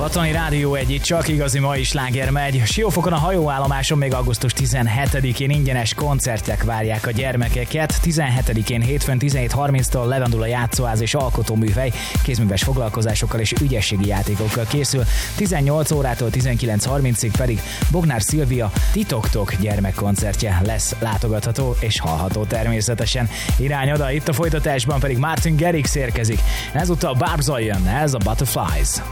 Batonyi Rádió egy csak igazi mai sláger megy. Siófokon a hajóállomáson még augusztus 17-én ingyenes koncertek várják a gyermekeket. 17-én hétfőn 17:30-tól levendul a játszóház és alkotóműhely, kézműves foglalkozásokkal és ügyességi játékokkal készül. 18 órától 19:30-ig pedig Bognár Szilvia Titoktok gyermekkoncertje lesz látogatható és hallható természetesen. Irány oda, itt a folytatásban pedig Martin Garrix érkezik. Ezúttal Barbs jön, ez a Butterflies.